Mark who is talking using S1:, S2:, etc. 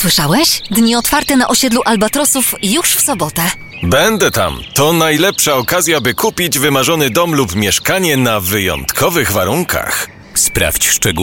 S1: Słyszałeś? Dni otwarte na osiedlu Albatrosów już w sobotę.
S2: Będę tam. To najlepsza okazja, by kupić wymarzony dom lub mieszkanie na wyjątkowych warunkach.
S3: Sprawdź szczegóły